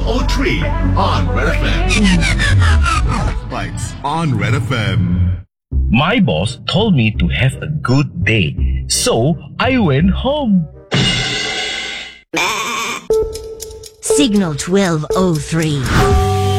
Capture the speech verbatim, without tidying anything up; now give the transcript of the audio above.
oh three on Red F M. Bites on Red F M. My boss told me to have a good day, so I went home. Signal twelve oh three.